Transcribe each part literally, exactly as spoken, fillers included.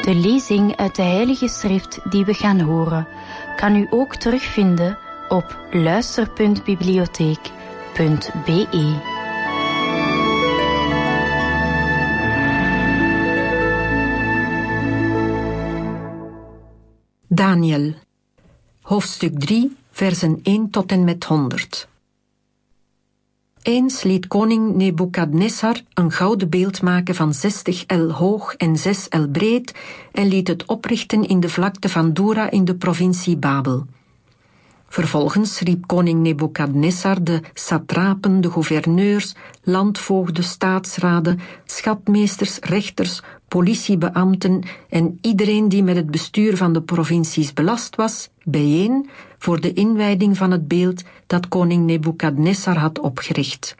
De lezing uit de Heilige Schrift die we gaan horen, kan u ook terugvinden op luister punt bibliotheek punt b e. Daniel, hoofdstuk drie, versen één tot en met honderd. Eens liet koning Nebukadnessar een gouden beeld maken van zestig el hoog en zes el breed en liet het oprichten in de vlakte van Dura in de provincie Babel. Vervolgens riep koning Nebukadnessar de satrapen, de gouverneurs, landvoogden, staatsraden, schatmeesters, rechters, politiebeambten en iedereen die met het bestuur van de provincies belast was, bijeen voor de inwijding van het beeld dat koning Nebukadnessar had opgericht.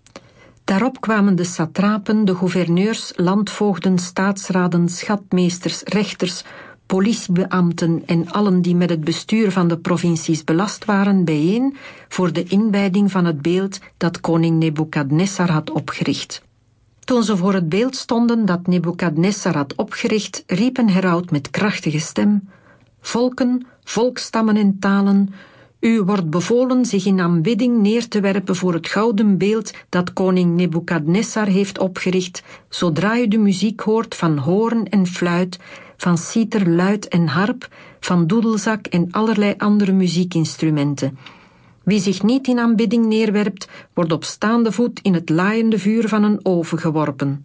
Daarop kwamen de satrapen, de gouverneurs, landvoogden, staatsraden, schatmeesters, rechters, politiebeambten en allen die met het bestuur van de provincies belast waren bijeen voor de inwijding van het beeld dat koning Nebukadnessar had opgericht. Toen ze voor het beeld stonden dat Nebukadnessar had opgericht, riep een heraut met krachtige stem: Volken, volkstammen en talen, u wordt bevolen zich in aanbidding neer te werpen voor het gouden beeld dat koning Nebukadnessar heeft opgericht, zodra u de muziek hoort van hoorn en fluit, van citer, luit en harp, van doedelzak en allerlei andere muziekinstrumenten. Wie zich niet in aanbidding neerwerpt, wordt op staande voet in het laaiende vuur van een oven geworpen.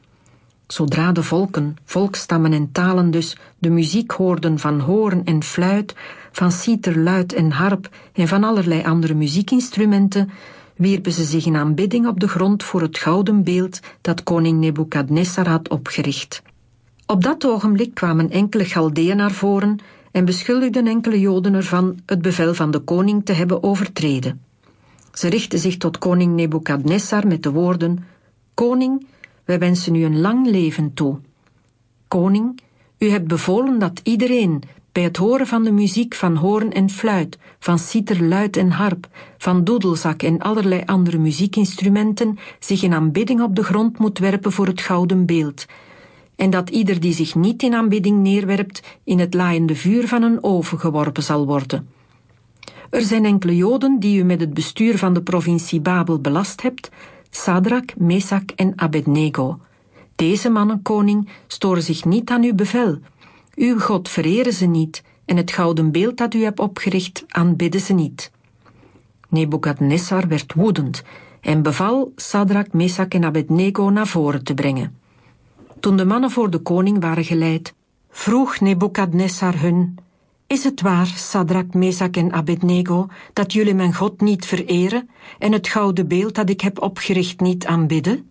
Zodra de volken, volkstammen en talen dus de muziek hoorden van hoorn en fluit, van citer, luit en harp en van allerlei andere muziekinstrumenten, wierpen ze zich in aanbidding op de grond voor het gouden beeld dat koning Nebukadnessar had opgericht. Op dat ogenblik kwamen enkele Galdeën naar voren en beschuldigden enkele Joden ervan het bevel van de koning te hebben overtreden. Ze richtten zich tot koning Nebukadnessar met de woorden: Koning, wij wensen u een lang leven toe. Koning, u hebt bevolen dat iedereen bij het horen van de muziek van hoorn en fluit, van citer, luit en harp, van doedelzak en allerlei andere muziekinstrumenten zich in aanbidding op de grond moet werpen voor het gouden beeld, en dat ieder die zich niet in aanbidding neerwerpt in het laaiende vuur van een oven geworpen zal worden. Er zijn enkele Joden die u met het bestuur van de provincie Babel belast hebt, Sadrak, Mesak en Abednego. Deze mannen, koning, storen zich niet aan uw bevel. Uw God vereren ze niet, en het gouden beeld dat u hebt opgericht aanbidden ze niet. Nebukadnessar werd woedend en beval Sadrak, Mesak en Abednego naar voren te brengen. Toen de mannen voor de koning waren geleid, vroeg Nebukadnessar hun: Is het waar, Sadrak, Mesak en Abednego, dat jullie mijn God niet vereren en het gouden beeld dat ik heb opgericht niet aanbidden?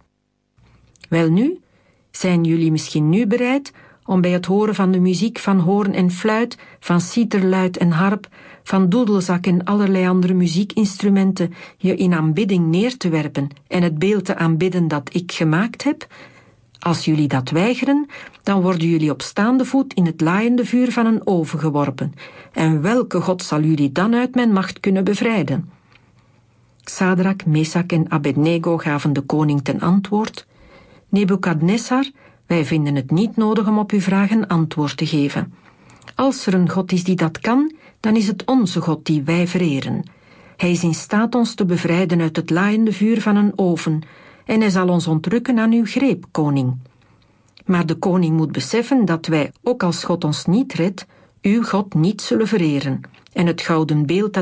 Welnu, zijn jullie misschien nu bereid om bij het horen van de muziek van hoorn en fluit, van citer, luit en harp, van doedelzak en allerlei andere muziekinstrumenten je in aanbidding neer te werpen en het beeld te aanbidden dat ik gemaakt heb? Als jullie dat weigeren, dan worden jullie op staande voet in het laaiende vuur van een oven geworpen. En welke God zal jullie dan uit mijn macht kunnen bevrijden? Sadrak, Mesak en Abednego gaven de koning ten antwoord: Nebukadnessar, wij vinden het niet nodig om op uw vragen antwoord te geven. Als er een God is die dat kan, dan is het onze God die wij vereren. Hij is in staat ons te bevrijden uit het laaiende vuur van een oven, en hij zal ons ontrukken aan uw greep, koning. Maar de koning moet beseffen dat wij, ook als God ons niet redt, uw God niet zullen vereren, en het gouden beeld dat